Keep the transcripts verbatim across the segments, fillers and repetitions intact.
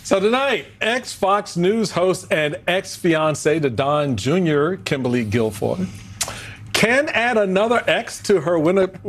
So tonight, ex-Fox News host and ex-fiancée to Don Junior, Kimberly Guilfoyle, can add another X to her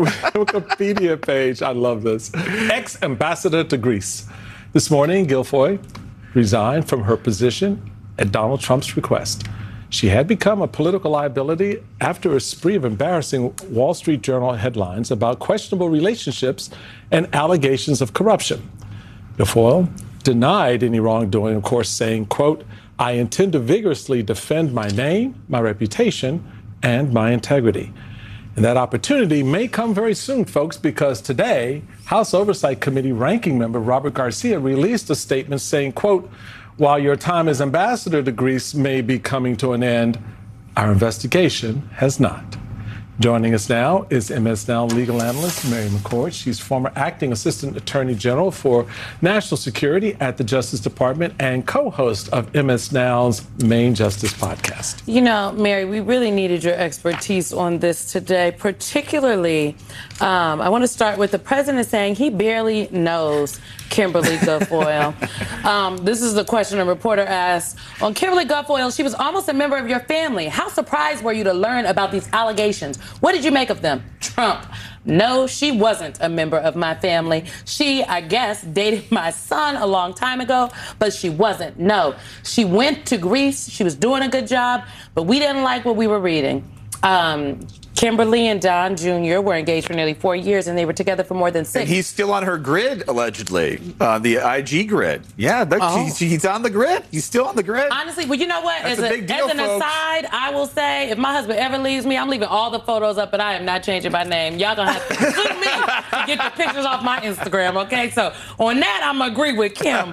Wikipedia page. I love this. Ex-ambassador to Greece. This morning, Guilfoyle resigned from her position at Donald Trump's request. She had become a political liability after a spree of embarrassing Wall Street Journal headlines about questionable relationships and allegations of corruption. Guilfoyle denied any wrongdoing, of course, saying, quote, "I intend to vigorously defend my name, my reputation, and my integrity." And that opportunity may come very soon, folks, because today, House Oversight Committee ranking member Robert Garcia released a statement saying, quote, "While your time as ambassador to Greece may be coming to an end, our investigation has not." Joining us now is M S Now legal analyst Mary McCord. She's former acting assistant attorney general for national security at the Justice Department and co-host of M S Now's Main Justice podcast. You know, Mary, we really needed your expertise on this today, particularly, um, I want to start with the president saying he barely knows Kimberly Guilfoyle. um, this is the question a reporter asked. On Kimberly Guilfoyle, she was almost a member of your family. How surprised were you to learn about these allegations? What did you make of them? Trump: "No, she wasn't a member of my family. She, I guess, dated my son a long time ago, but she wasn't. No, she went to Greece. She was doing a good job, but we didn't like what we were reading." Um, Kimberly and Don Junior were engaged for nearly four years, and they were together for more than six. And he's still on her grid, allegedly, uh, the I G grid. Yeah, that, Oh. he's, he's on the grid. He's still on the grid. Honestly, well, you know what? That's As, a a, big deal, as an folks. aside, I will say, if my husband ever leaves me, I'm leaving all the photos up, but I am not changing my name. Y'all gonna have to sue me to get the pictures off my Instagram, okay? So on that, I'm gonna agree with Kim. Um,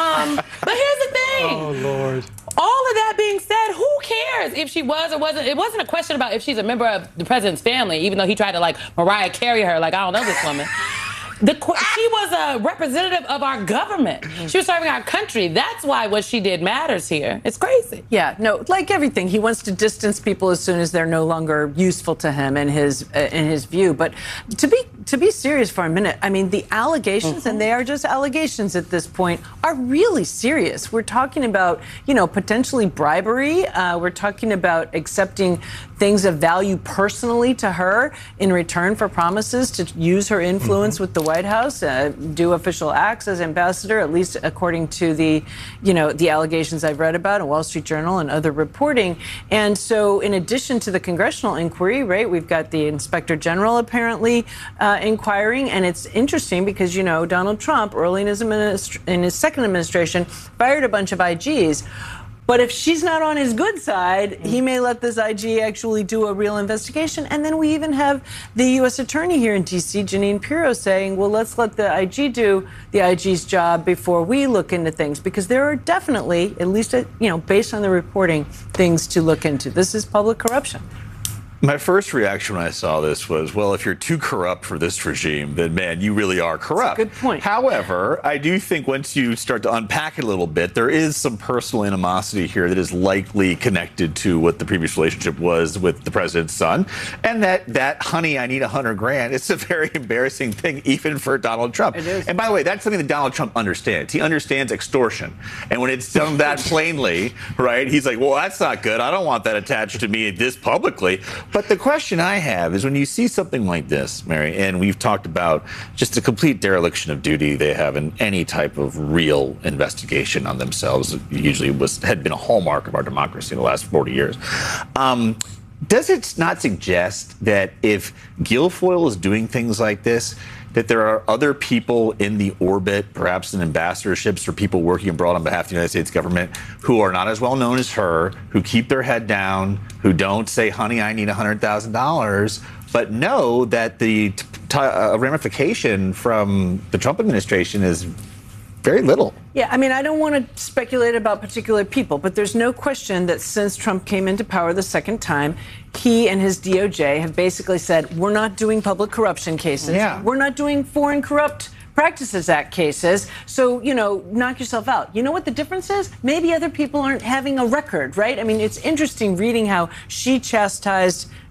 but here's the thing. Oh, Lord. All of that being said, who cares if she was or wasn't? It wasn't a question about if she's a member of the president's family, even though he tried to, like, Mariah Carey her, like, I don't know this woman. The, she was a representative of our government. She was serving our country. That's why what she did matters here. It's crazy. Yeah, no, like everything, he wants to distance people as soon as they're no longer useful to him in his uh, in his view. But to be to be serious for a minute, I mean, the allegations, mm-hmm. and they are just allegations at this point, are really serious. We're talking about, you know, potentially bribery. Uh, we're talking about accepting things of value personally to her in return for promises to use her influence mm-hmm. with the White House, uh, do official acts as ambassador, at least according to the, you know, the allegations I've read about in Wall Street Journal and other reporting. And so in addition to the congressional inquiry, right, we've got the Inspector General apparently uh, inquiring. And it's interesting because, you know, Donald Trump, early in his, administ- in his second administration, fired a bunch of I Gs. But if she's not on his good side, he may let this I G actually do a real investigation. And then we even have the U S attorney here in D C, Jeanine Pirro, saying, well, let's let the I G do the I G's job before we look into things. Because there are definitely, at least, you know, based on the reporting, things to look into. This is public corruption. My first reaction when I saw this was, well, if you're too corrupt for this regime, then, man, you really are corrupt. That's a good point. However, I do think once you start to unpack it a little bit, there is some personal animosity here that is likely connected to what the previous relationship was with the president's son. And that, that honey, I need a hundred grand, it's a very embarrassing thing, even for Donald Trump. It is. And by the way, that's something that Donald Trump understands. He understands extortion. And when it's done that plainly, right, he's like, well, that's not good. I don't want that attached to me this publicly. But the question I have is when you see something like this, Mary, and we've talked about just a complete dereliction of duty they have in any type of real investigation on themselves, usually was had been a hallmark of our democracy in the last forty years. Um, does it not suggest that if Guilfoyle is doing things like this, that there are other people in the orbit, perhaps in ambassadorships or people working abroad on behalf of the United States government, who are not as well known as her, who keep their head down, who don't say, honey, I need one hundred thousand dollars, but know that the t- t- uh, ramification from the Trump administration is very little. Yeah, I mean, I don't want to speculate about particular people, but there's no question that since Trump came into power the second time, he and his D O J have basically said, we're not doing public corruption cases. Yeah. We're not doing Foreign Corrupt Practices Act cases. So, you know, knock yourself out. You know what the difference is? Maybe other people aren't having a record, right? I mean, it's interesting reading how she chastised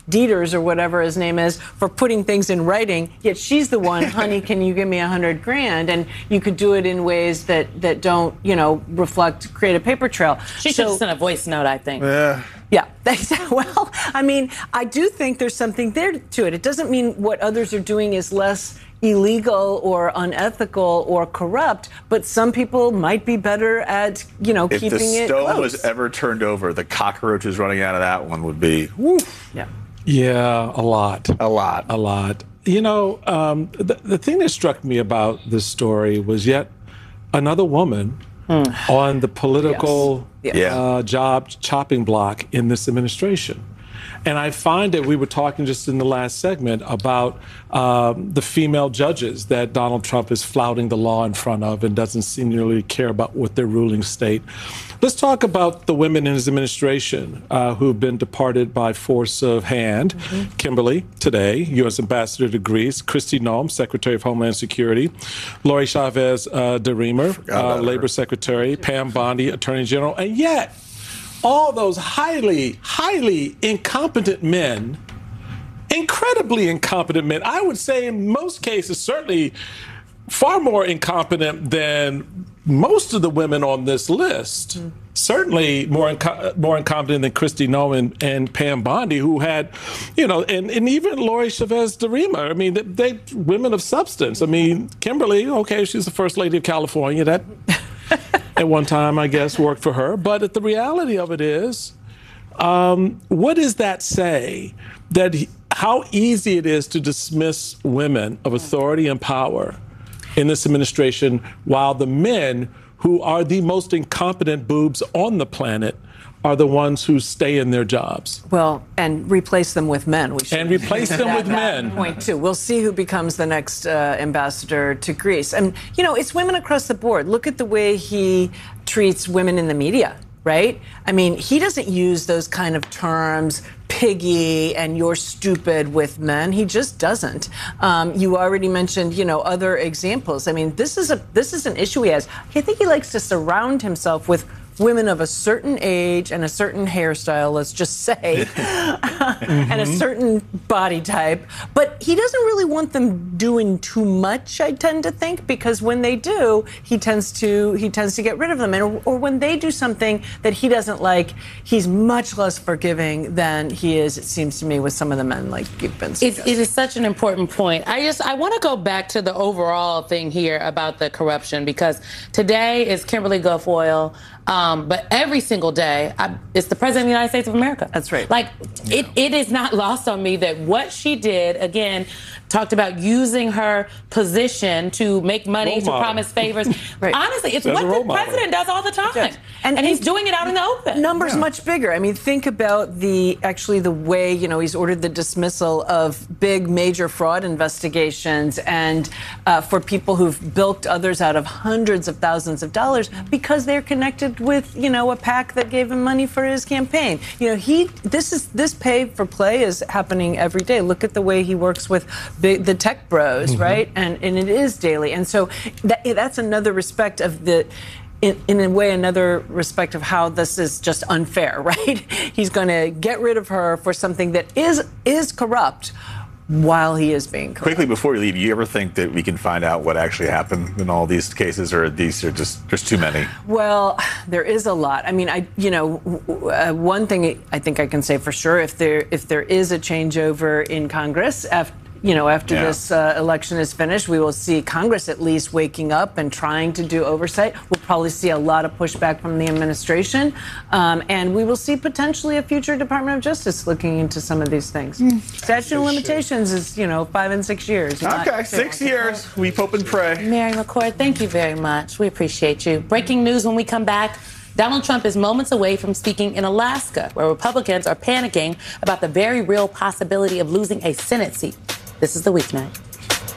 Dieters or whatever his name is for putting things in writing, yet she's the one, honey, can you give me a hundred grand? And you could do it in ways that, that don't, you know, reflect, create a paper trail. She should have sent a voice note, I think. Yeah. Yeah. Well, I mean, I do think there's something there to it. It doesn't mean what others are doing is less illegal or unethical or corrupt, but some people might be better at, you know, if keeping it If the stone close. was ever turned over, the cockroaches running out of that one would be, woo. Yeah. Yeah, a lot. A lot. A lot. You know, um, the, the thing that struck me about this story was yet another woman on the political Yes. Yes. uh, job chopping block in this administration. And I find that we were talking just in the last segment about um, the female judges that Donald Trump is flouting the law in front of and doesn't seem to really care about what their ruling state. Let's talk about the women in his administration uh, who've been departed by force of hand. Mm-hmm. Kimberly, today, U S Ambassador to Greece. Kristi Noem, Secretary of Homeland Security. Lori Chavez uh, de Remer, uh, Labor her. Secretary. Pam Bondi, Attorney General. And yet, all those highly, highly incompetent men, incredibly incompetent men, I would say in most cases, certainly far more incompetent than most of the women on this list. Mm. Certainly more inco- more incompetent than Kristi Noem and, and Pam Bondi, who had, you know, and, and even Lori Chavez de Remer. I mean, they, they women of substance. I mean, Kimberly, okay, she's the first lady of California. That at one time, I guess, worked for her. But the reality of it is, um, what does that say? That he, how easy it is to dismiss women of authority and power in this administration, while the men who are the most incompetent boobs on the planet are the ones who stay in their jobs. Well, and replace them with men. We should and replace them that, with that men. Point two. We'll see who becomes the next uh, ambassador to Greece. And, you know, it's women across the board. Look at the way he treats women in the media, right? I mean, he doesn't use those kind of terms, piggy and you're stupid, with men. He just doesn't. Um, you already mentioned, you know, other examples. I mean, this is a this is an issue he has. I think he likes to surround himself with women of a certain age and a certain hairstyle, let's just say, mm-hmm. and a certain body type. But he doesn't really want them doing too much, I tend to think, because when they do, he tends to he tends to get rid of them. And, or when they do something that he doesn't like, he's much less forgiving than he is, it seems to me, with some of the men like you've been suggesting. It, it is such an important point. I just I want to go back to the overall thing here about the corruption, because today is Kimberly Guilfoyle. Um, but every single day, I, it's the President of the United States of America. That's right. Like, it, it is not lost on me that what she did, again, talked about using her position to make money, Role to model. promise favors. Right. Honestly, it's As what a the role model. president does all the time. Yes. And, And- he's and- doing it out in the open. Numbers Yeah. much bigger. I mean, think about the actually the way, you know, he's ordered the dismissal of big major fraud investigations and uh, for people who've bilked others out of hundreds of thousands of dollars because they're connected with, you know, a PAC that gave him money for his campaign. You know, he this is this pay for play is happening every day. Look at the way he works with big, the tech bros, mm-hmm. right? And and it is daily. And so that, that's another respect of the. In, in a way, another respect of how this is just unfair, right? He's going to get rid of her for something that is is corrupt while he is being corrupt. Quickly, before you leave, you ever think that we can find out what actually happened in all these cases, or these are just, there's too many? Well, there is a lot. I mean, I, you know, uh, one thing I think I can say for sure, if there if there is a changeover in Congress after, you know, after yeah. this uh, election is finished, we will see Congress at least waking up and trying to do oversight. We'll probably see a lot of pushback from the administration. Um, and we will see potentially a future Department of Justice looking into some of these things. Mm. Statute of limitations is, you know, five and six years. Okay, six years. We hope and pray. Mary McCord, thank you very much. We appreciate you. Breaking news when we come back. Donald Trump is moments away from speaking in Alaska, where Republicans are panicking about the very real possibility of losing a Senate seat. This is The Weeknight.